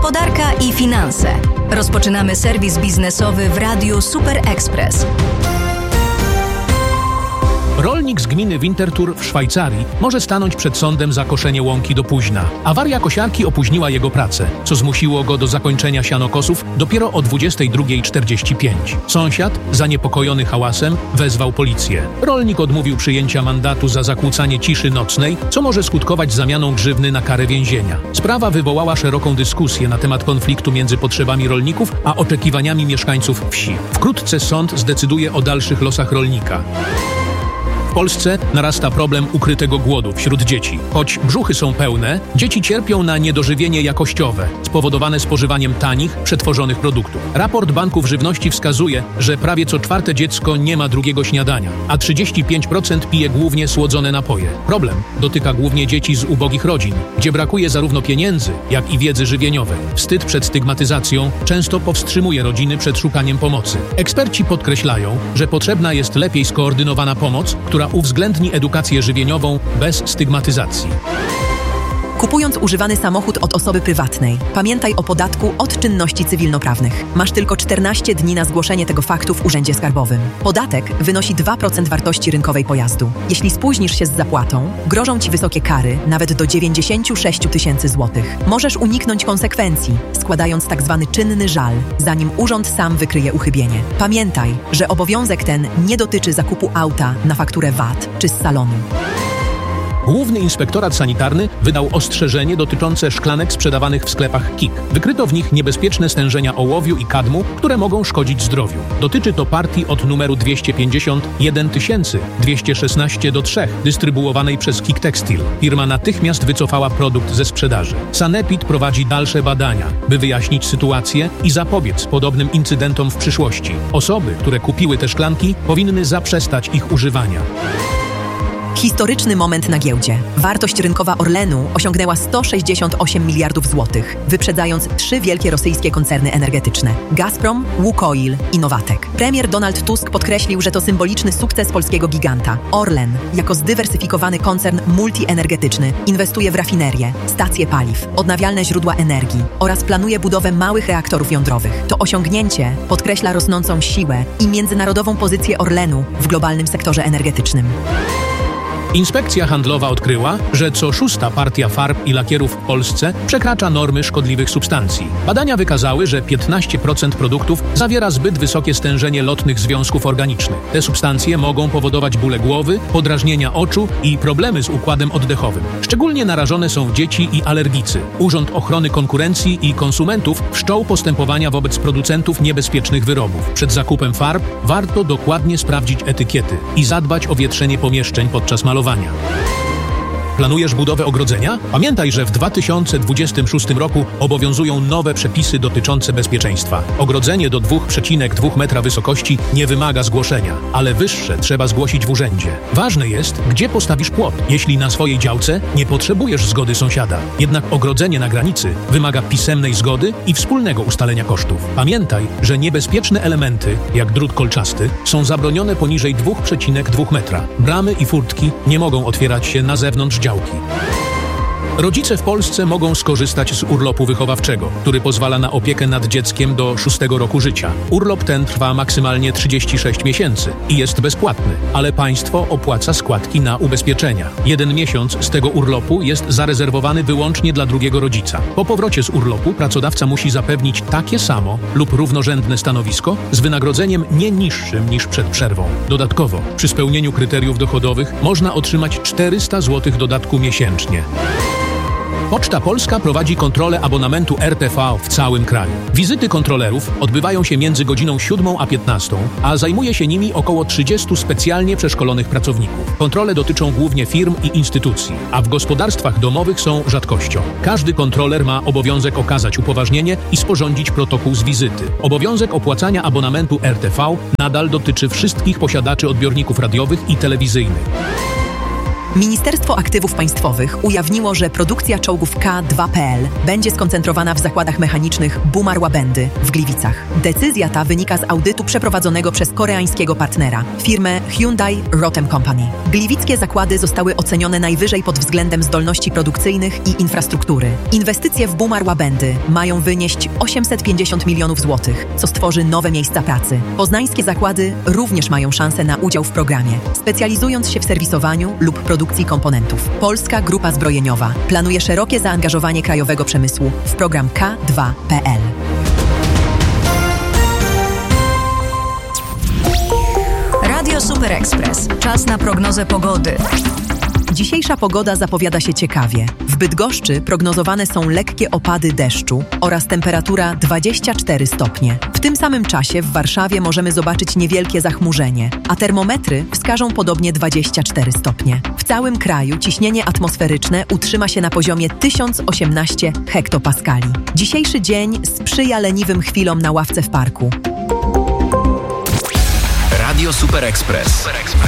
Gospodarka i finanse. Rozpoczynamy serwis biznesowy w Radiu Super Express. Rolnik z gminy Winterthur w Szwajcarii może stanąć przed sądem za koszenie łąki do późna. Awaria kosiarki opóźniła jego pracę, co zmusiło go do zakończenia sianokosów dopiero o 22:45. Sąsiad, zaniepokojony hałasem, wezwał policję. Rolnik odmówił przyjęcia mandatu za zakłócanie ciszy nocnej, co może skutkować zamianą grzywny na karę więzienia. Sprawa wywołała szeroką dyskusję na temat konfliktu między potrzebami rolników a oczekiwaniami mieszkańców wsi. Wkrótce sąd zdecyduje o dalszych losach rolnika. W Polsce narasta problem ukrytego głodu wśród dzieci. Choć brzuchy są pełne, dzieci cierpią na niedożywienie jakościowe, spowodowane spożywaniem tanich, przetworzonych produktów. Raport Banków Żywności wskazuje, że prawie co czwarte dziecko nie ma drugiego śniadania, a 35% pije głównie słodzone napoje. Problem dotyka głównie dzieci z ubogich rodzin, gdzie brakuje zarówno pieniędzy, jak i wiedzy żywieniowej. Wstyd przed stygmatyzacją często powstrzymuje rodziny przed szukaniem pomocy. Eksperci podkreślają, że potrzebna jest lepiej skoordynowana pomoc, która uwzględni edukację żywieniową bez stygmatyzacji. Kupując używany samochód od osoby prywatnej, pamiętaj o podatku od czynności cywilnoprawnych. Masz tylko 14 dni na zgłoszenie tego faktu w Urzędzie Skarbowym. Podatek wynosi 2% wartości rynkowej pojazdu. Jeśli spóźnisz się z zapłatą, grożą Ci wysokie kary, nawet do 96 000 złotych. Możesz uniknąć konsekwencji, składając tzw. czynny żal, zanim urząd sam wykryje uchybienie. Pamiętaj, że obowiązek ten nie dotyczy zakupu auta na fakturę VAT czy z salonu. Główny Inspektorat Sanitarny wydał ostrzeżenie dotyczące szklanek sprzedawanych w sklepach KiK. Wykryto w nich niebezpieczne stężenia ołowiu i kadmu, które mogą szkodzić zdrowiu. Dotyczy to partii od numeru 251 216-3, dystrybuowanej przez KiK Textil. Firma natychmiast wycofała produkt ze sprzedaży. Sanepid prowadzi dalsze badania, by wyjaśnić sytuację i zapobiec podobnym incydentom w przyszłości. Osoby, które kupiły te szklanki, powinny zaprzestać ich używania. Historyczny moment na giełdzie. Wartość rynkowa Orlenu osiągnęła 168 miliardów złotych, wyprzedzając 3 wielkie rosyjskie koncerny energetyczne: Gazprom, Łukoil i Nowatek. Premier Donald Tusk podkreślił, że to symboliczny sukces polskiego giganta. Orlen, jako zdywersyfikowany koncern multienergetyczny, inwestuje w rafinerie, stacje paliw, odnawialne źródła energii oraz planuje budowę małych reaktorów jądrowych. To osiągnięcie podkreśla rosnącą siłę i międzynarodową pozycję Orlenu w globalnym sektorze energetycznym. Inspekcja handlowa odkryła, że co 6. partia farb i lakierów w Polsce przekracza normy szkodliwych substancji. Badania wykazały, że 15% produktów zawiera zbyt wysokie stężenie lotnych związków organicznych. Te substancje mogą powodować bóle głowy, podrażnienia oczu i problemy z układem oddechowym. Szczególnie narażone są dzieci i alergicy. Urząd Ochrony Konkurencji i Konsumentów wszczął postępowania wobec producentów niebezpiecznych wyrobów. Przed zakupem farb warto dokładnie sprawdzić etykiety i zadbać o wietrzenie pomieszczeń podczas malowania. Planujesz budowę ogrodzenia? Pamiętaj, że w 2026 roku obowiązują nowe przepisy dotyczące bezpieczeństwa. Ogrodzenie do 2,2 metra wysokości nie wymaga zgłoszenia, ale wyższe trzeba zgłosić w urzędzie. Ważne jest, gdzie postawisz płot, jeśli na swojej działce nie potrzebujesz zgody sąsiada. Jednak ogrodzenie na granicy wymaga pisemnej zgody i wspólnego ustalenia kosztów. Pamiętaj, że niebezpieczne elementy, jak drut kolczasty, są zabronione poniżej 2,2 metra. Bramy i furtki nie mogą otwierać się na zewnątrz działki. Rodzice w Polsce mogą skorzystać z urlopu wychowawczego, który pozwala na opiekę nad dzieckiem do 6. roku życia. Urlop ten trwa maksymalnie 36 miesięcy i jest bezpłatny, ale państwo opłaca składki na ubezpieczenia. 1 miesiąc z tego urlopu jest zarezerwowany wyłącznie dla drugiego rodzica. Po powrocie z urlopu pracodawca musi zapewnić takie samo lub równorzędne stanowisko z wynagrodzeniem nie niższym niż przed przerwą. Dodatkowo, przy spełnieniu kryteriów dochodowych można otrzymać 400 zł dodatku miesięcznie. Poczta Polska prowadzi kontrolę abonamentu RTV w całym kraju. Wizyty kontrolerów odbywają się między godziną 7 a 15, a zajmuje się nimi około 30 specjalnie przeszkolonych pracowników. Kontrole dotyczą głównie firm i instytucji, a w gospodarstwach domowych są rzadkością. Każdy kontroler ma obowiązek okazać upoważnienie i sporządzić protokół z wizyty. Obowiązek opłacania abonamentu RTV nadal dotyczy wszystkich posiadaczy odbiorników radiowych i telewizyjnych. Ministerstwo Aktywów Państwowych ujawniło, że produkcja czołgów K2PL będzie skoncentrowana w zakładach mechanicznych Bumar-Łabędy w Gliwicach. Decyzja ta wynika z audytu przeprowadzonego przez koreańskiego partnera, firmę Hyundai Rotem Company. Gliwickie zakłady zostały ocenione najwyżej pod względem zdolności produkcyjnych i infrastruktury. Inwestycje w Bumar-Łabędy mają wynieść 850 milionów złotych, co stworzy nowe miejsca pracy. Poznańskie zakłady również mają szansę na udział w programie, specjalizując się w serwisowaniu lub produkcji komponentów. Polska Grupa Zbrojeniowa planuje szerokie zaangażowanie krajowego przemysłu w program K2PL. Radio Super Express. Czas na prognozę pogody. Dzisiejsza pogoda zapowiada się ciekawie. W Bydgoszczy prognozowane są lekkie opady deszczu oraz temperatura 24 stopnie. W tym samym czasie w Warszawie możemy zobaczyć niewielkie zachmurzenie, a termometry wskażą podobnie 24 stopnie. W całym kraju ciśnienie atmosferyczne utrzyma się na poziomie 1018 hektopaskali. Dzisiejszy dzień sprzyja leniwym chwilom na ławce w parku. Radio Super Express.